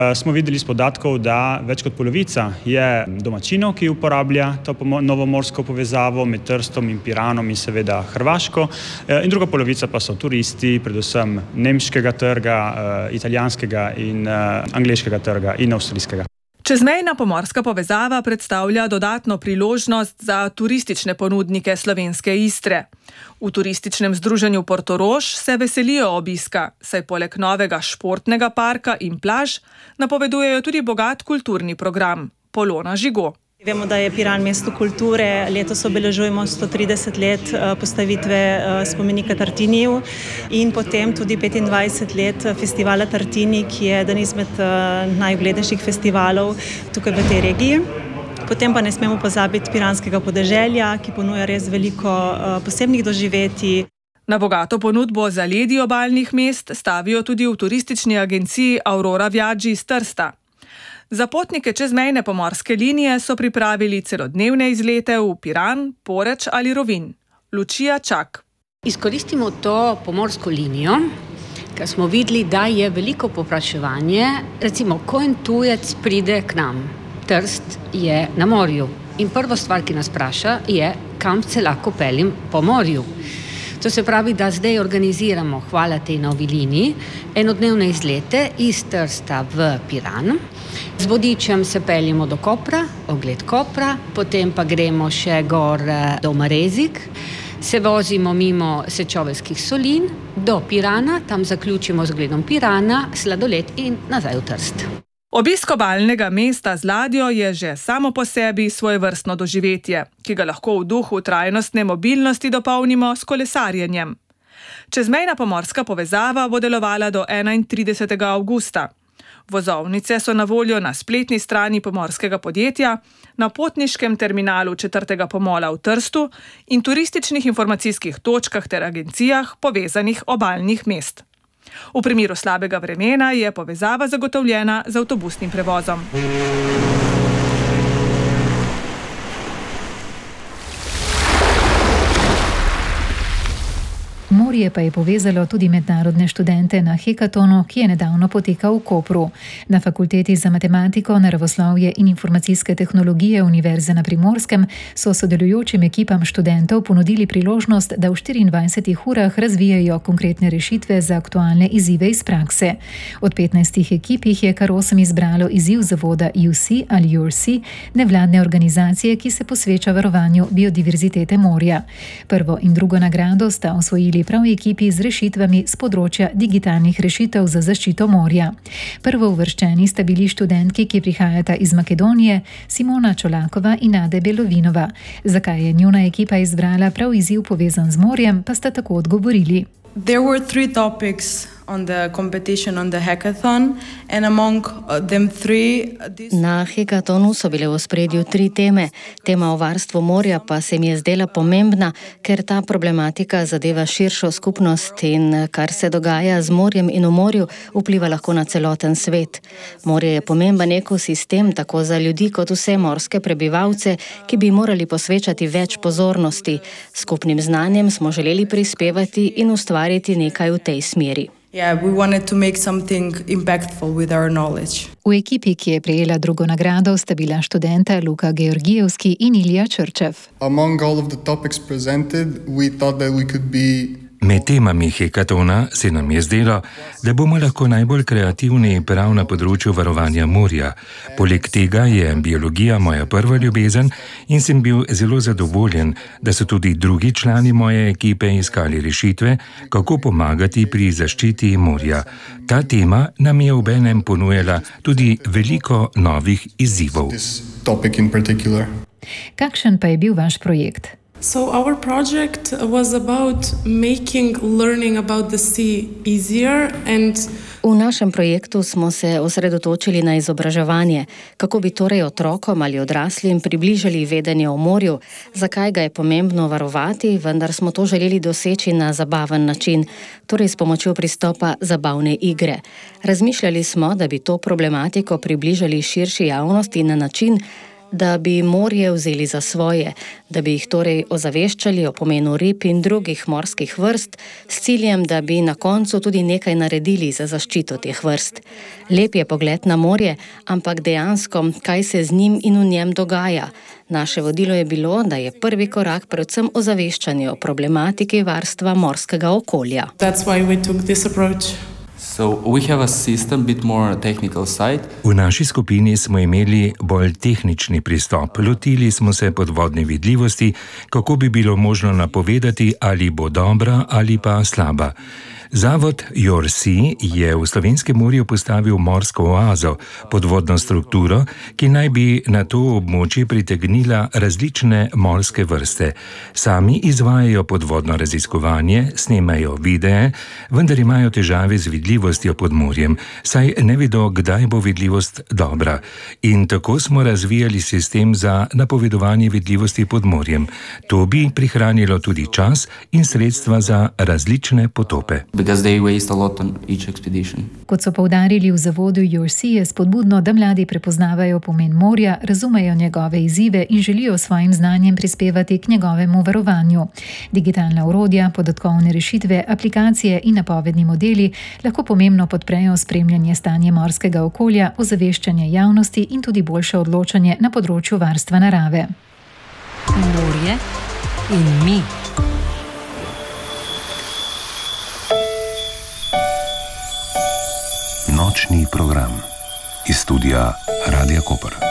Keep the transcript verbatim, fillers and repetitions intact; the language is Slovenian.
Smo videli iz podatkov, da več kot polovica je domačinov, ki uporablja to novomorsko povezavo med Trstom in Piranom in seveda Hrvaško, in druga polovica pa so turisti, predvsem nemškega trga, italijanskega in angleškega trga in avstrijskega. Čezmejna pomorska povezava predstavlja dodatno priložnost za turistične ponudnike slovenske Istre. V turističnem združenju Portorož se veselijo obiska, saj poleg novega športnega parka in plaž napovedujejo tudi bogat kulturni program Polona Žigo. Vemo, da je Piran mesto kulture, letos obeležujemo sto trideset let postavitve spomenika Tartinijev in potem tudi petindvajset let festivala Tartini, ki je eden izmed najuglednejših festivalov tukaj v tej regiji. Potem pa ne smemo pozabiti piranskega podeželja, ki ponuja res veliko posebnih doživetij. Na bogato ponudbo zaledij obalnih mest stavijo tudi v turistični agenciji Aurora Viaggi iz Trsta. Za potnike čezmejne pomorske linije so pripravili celodnevne izlete v Piran, Poreč ali Rovinj. Lučija Čak. Izkoristimo to pomorsko linijo, ker smo videli, da je veliko povpraševanje. Recimo, ko en tujec pride k nam, Trst je na morju in prva stvar, ki nas vpraša, je, kam se lahko peljem po morju. To se pravi, da zdaj organiziramo, hvala tej novi liniji, enodnevne izlete iz Trsta v Piran. Z vodičem se peljemo do Kopra, ogled Kopra, potem pa gremo še gor do Marezik, se vozimo mimo Sečoveljskih solin do Pirana, tam zaključimo z ogledom Pirana, sladoled in nazaj v Trst. Obisk obalnega mesta z ladjo je že samo po sebi svojevrstno doživetje, ki ga lahko v duhu trajnostne mobilnosti dopolnimo s kolesarjenjem. Čezmejna pomorska povezava bo delovala do enaintridesetega avgusta. Vozovnice so na voljo na spletni strani pomorskega podjetja, na potniškem terminalu četrtega pomola v Trstu in turističnih informacijskih točkah ter agencijah povezanih obalnih mest. V primeru slabega vremena je povezava zagotovljena z avtobusnim prevozom. Morje pa je povezalo tudi mednarodne študente na hekatonu, ki je nedavno potekal v Kopru. Na Fakulteti za matematiko, naravoslovje in informacijske tehnologije Univerze na Primorskem so sodelujočim ekipam študentov ponudili priložnost, da v štiriindvajsetih urah razvijajo konkretne rešitve za aktualne izzive iz prakse. Od petnajstih ekip jih je kar osem izbralo izziv zavoda U C ali U R C, nevladne organizacije, ki se posveča varovanju biodiverzitete morja. Prvo in drugo nagrado sta osvojili prav ekipi z rešitvami z področja digitalnih rešitev za zaščito morja. Prvo uvrščeni sta bili študentki, ki prihajata iz Makedonije, Simona Čolakova in Ade Belovinova. Zakaj je njuna ekipa izbrala prav izziv povezan z morjem, pa sta tako odgovorili. There were three topics on the competition on the hackathon and among them three this... Na hekatonu so bile v ospredju tri teme. Tema o varstvu morja pa se mi je zdela pomembna, ker ta problematika zadeva širšo skupnost in kar se dogaja z morjem in v morju vpliva lahko na celoten svet. Morje je pomemben ekosistem tako za ljudi kot vse morske prebivalce, ki bi morali posvečati več pozornosti. Skupnim znanjem smo želeli prispevati in ustvariti nekaj v tej smeri. Yeah, we wanted to make something impactful with our knowledge. V ekipi, ki je prejela drugo nagrado, sta bila študenta Luka Georgijevski in Ilija Črčev. Among all of the topics presented, we thought that we could be Med temami hekatona se nam je zdelo, da bomo lahko najbolj kreativni prav na področju varovanja morja. Poleg tega je biologija moja prva ljubezen in sem bil zelo zadovoljen, da so tudi drugi člani moje ekipe iskali rešitve, kako pomagati pri zaščiti morja. Ta tema nam je obenem ponujala tudi veliko novih izzivov. Kakšen pa je bil vaš projekt? So our project was about making learning about the sea easier and V našem projektu smo se osredotočili na izobraževanje, kako bi torej otrokom ali odraslim približali vedenje o morju, zakaj ga je pomembno varovati, vendar smo to želeli doseči na zabaven način, torej s pomočjo pristopa zabavne igre. Razmišljali smo, da bi to problematiko približali širši javnosti na način, da bi morje vzeli za svoje, da bi jih torej ozaveščali o pomenu rib in drugih morskih vrst, s ciljem, da bi na koncu tudi nekaj naredili za zaščito teh vrst. Lep je pogled na morje, ampak dejansko, kaj se z njim in v njem dogaja. Naše vodilo je bilo, da je prvi korak predvsem ozaveščanje o problematiki varstva morskega okolja. That's why we took this approach. So we have a system, bit more technical side. V naši skupini smo imeli bolj tehnični pristop. Lotili smo se podvodne vidljivosti, kako bi bilo možno napovedati, ali bo dobra ali pa slaba. Zavod Your Sea je v Slovenskem morju postavil morsko oazo, podvodno strukturo, ki naj bi na to območje pritegnila različne morske vrste. Sami izvajajo podvodno raziskovanje, snemajo videe, vendar imajo težave z vidljivostjo pod morjem, saj ne vedo, kdaj bo vidljivost dobra. In tako smo razvijali sistem za napovedovanje vidljivosti pod morjem. To bi prihranilo tudi čas in sredstva za različne potope. Because they waste a lot on each expedition. Kot so poudarili v zavodu Your Sea, je spodbudno, da mladi prepoznavajo pomen morja, razumejo njegove izzive in želijo svojim znanjem prispevati k njegovemu varovanju. Digitalna orodja, podatkovne rešitve, aplikacije in napovedni modeli lahko pomembno podprejo spremljanje stanja morskega okolja, ozaveščanje javnosti in tudi boljše odločanje na področju varstva narave. Morje in mi. Nočni program iz studia Radia Koper.